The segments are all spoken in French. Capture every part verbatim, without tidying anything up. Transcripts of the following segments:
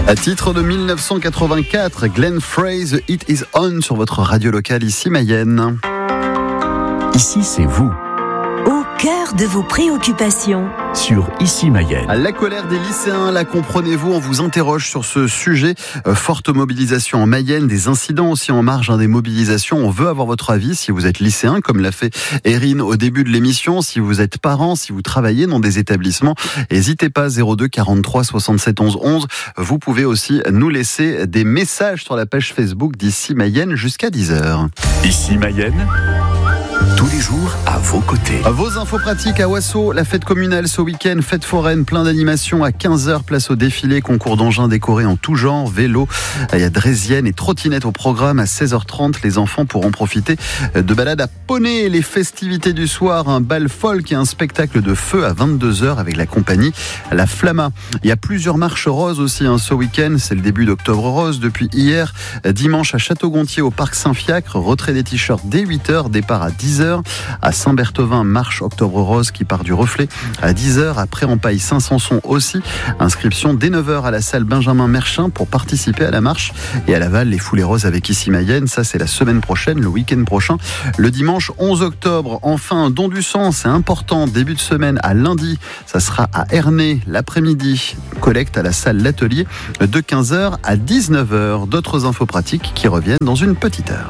À titre de mille neuf cent quatre-vingt-quatre, Glenn Frey, The Heat Is On sur votre radio locale ici Mayenne. Ici, c'est vous. Au cœur de vos préoccupations. Sur Ici Mayenne. La colère des lycéens, la comprenez-vous? On vous interroge sur ce sujet. Euh, forte mobilisation en Mayenne, des incidents aussi en marge hein, des mobilisations. On veut avoir votre avis si vous êtes lycéen, comme l'a fait Erin au début de l'émission. Si vous êtes parent, si vous travaillez dans des établissements, n'hésitez pas, zéro deux quarante-trois soixante-sept onze onze. Vous pouvez aussi nous laisser des messages sur la page Facebook d'Ici Mayenne jusqu'à dix heures. Ici Mayenne, tous les jours à vos côtés. Vos infos pratiques à Wasso, la fête communale ce week-end, fête foraine, plein d'animations à quinze heures, place au défilé, concours d'engins décorés en tout genre, vélo, il y a draisienne et trottinette au programme. À seize heures trente, les enfants pourront profiter de balades à poney, les festivités du soir, un bal folk et un spectacle de feu à vingt-deux heures avec la compagnie La Flamma. Il y a plusieurs marches roses aussi hein, ce week-end, c'est le début d'Octobre Rose depuis hier, dimanche à Château-Gontier au Parc Saint-Fiacre, retrait des t-shirts dès huit heures, départ à dix heures. À Saint-Berthevin, marche Octobre Rose qui part du Reflet à dix heures. Après en Paille Saint-Sanson aussi. Inscription dès neuf heures à la salle Benjamin Merchin pour participer à la marche. Et à Laval, les foulées roses avec Ici Mayenne. Ça, c'est la semaine prochaine, le week-end prochain. Le dimanche onze octobre, enfin, don du sang, c'est important. Début de semaine à lundi, ça sera à Ernée l'après-midi. Collecte à la salle L'Atelier de quinze heures à dix-neuf heures. D'autres infos pratiques qui reviennent dans une petite heure.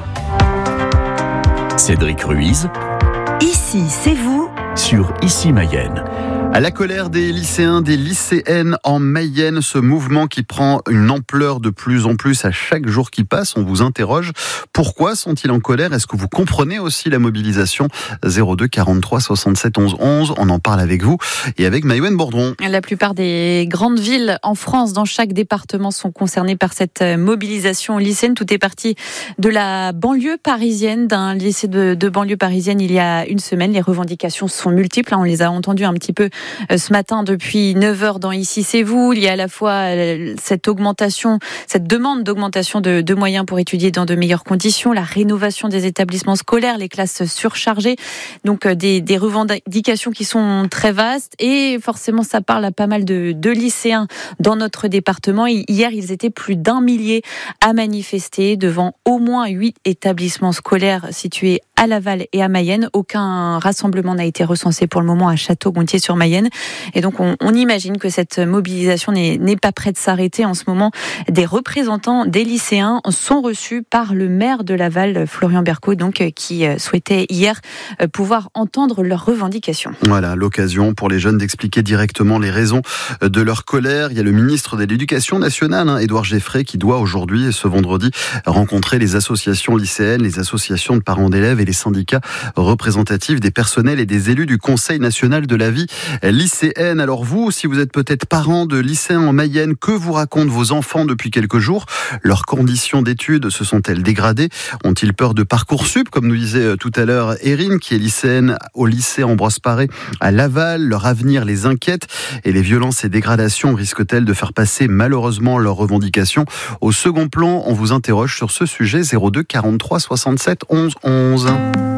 Cédric Ruiz. Ici, c'est vous. Sur Ici Mayenne. À la colère des lycéens, des lycéennes en Mayenne, ce mouvement qui prend une ampleur de plus en plus à chaque jour qui passe, on vous interroge. Pourquoi sont-ils en colère? Est-ce que vous comprenez aussi la mobilisation? zéro deux quarante-trois soixante-sept onze onze, on en parle avec vous et avec Maïwen Bourdon. La plupart des grandes villes en France, dans chaque département, sont concernées par cette mobilisation lycéenne. Tout est parti de la banlieue parisienne, d'un lycée de, de banlieue parisienne il y a une semaine. Les revendications sont multiples, on les a entendues un petit peu ce matin depuis neuf heures dans Ici c'est vous. Il y a à la fois cette augmentation, cette demande d'augmentation de, de moyens pour étudier dans de meilleures conditions, la rénovation des établissements scolaires, les classes surchargées, donc des, des revendications qui sont très vastes et forcément ça parle à pas mal de, de lycéens dans notre département. Hier, ils étaient plus d'un millier à manifester devant au moins huit établissements scolaires situés à Laval et à Mayenne. Aucun rassemblement n'a été recensé pour le moment à Château-Gontier-sur-Mayenne. Et donc, on, on imagine que cette mobilisation n'est, n'est pas prête de s'arrêter. En ce moment, des représentants des lycéens sont reçus par le maire de Laval, Florian Bercot, donc, qui souhaitait hier pouvoir entendre leurs revendications. Voilà, l'occasion pour les jeunes d'expliquer directement les raisons de leur colère. Il y a le ministre de l'Éducation nationale, hein, Édouard Geffray, qui doit aujourd'hui et ce vendredi rencontrer les associations lycéennes, les associations de parents d'élèves et les syndicats représentatifs des personnels et des élus du Conseil national de la vie lycéenne. Alors vous, si vous êtes peut-être parent de lycéens en Mayenne, que vous racontent vos enfants depuis quelques jours? Leurs conditions d'études se sont-elles dégradées? Ont-ils peur de Parcoursup, comme nous disait tout à l'heure Erin, qui est lycéenne au lycée Ambroise Paré à Laval? Leur avenir les inquiète et les violences et dégradations risquent-elles de faire passer malheureusement leurs revendications au second plan? On vous interroge sur ce sujet. Zéro deux quarante-trois soixante-sept onze onze.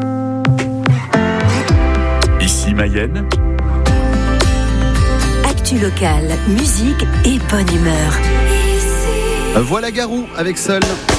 Ici Mayenne. Actu locale, musique et bonne humeur. Voilà Garou avec Seul.